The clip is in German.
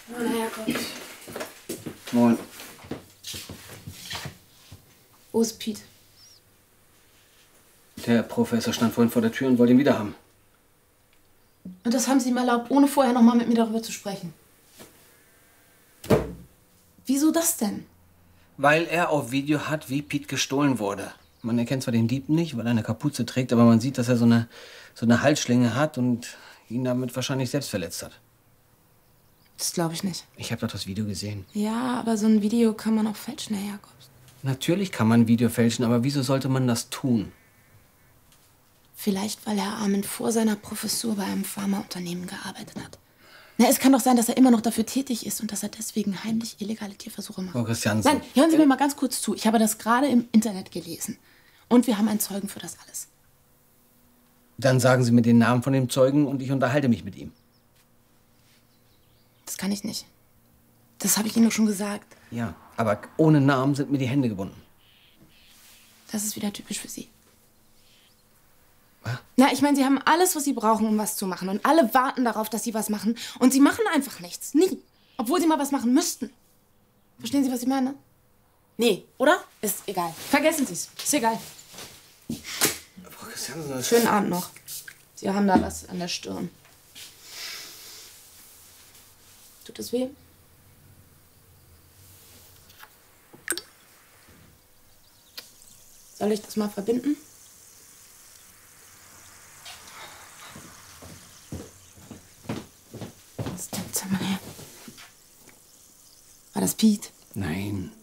Moin, Herr Jakobs. Moin. Wo ist Piet? Der Professor stand vorhin vor der Tür und wollte ihn wieder haben. Und das haben Sie ihm erlaubt, ohne vorher noch mal mit mir darüber zu sprechen? Wieso das denn? Weil er auf Video hat, wie Piet gestohlen wurde. Man erkennt zwar den Dieb nicht, weil er eine Kapuze trägt, aber man sieht, dass er so eine Halsschlinge hat und ihn damit wahrscheinlich selbst verletzt hat. Das glaube ich nicht. Ich habe doch das Video gesehen. Ja, aber so ein Video kann man auch fälschen, Herr Jakobs. Natürlich kann man ein Video fälschen, aber wieso sollte man das tun? Vielleicht, weil Herr Armin vor seiner Professur bei einem Pharmaunternehmen gearbeitet hat. Na, es kann doch sein, dass er immer noch dafür tätig ist und dass er deswegen heimlich illegale Tierversuche macht. Frau Christiansen. Nein, hören Sie mir mal ganz kurz zu. Ich habe das gerade im Internet gelesen. Und wir haben einen Zeugen für das alles. Dann sagen Sie mir den Namen von dem Zeugen und ich unterhalte mich mit ihm. Das kann ich nicht. Das habe ich Ihnen doch schon gesagt. Ja, aber ohne Namen sind mir die Hände gebunden. Das ist wieder typisch für Sie. Was? Na, ich meine, Sie haben alles, was Sie brauchen, um was zu machen. Und alle warten darauf, dass Sie was machen. Und Sie machen einfach nichts. Nie. Obwohl Sie mal was machen müssten. Verstehen Sie, was ich meine? Nee, oder? Ist egal. Vergessen Sie es. Ist egal. Frau Christiansen, Schönen Abend noch. Sie haben da was an der Stirn. Tut es weh? Soll ich das mal verbinden? Was ist denn Zimmer her? War das Piet? Nein.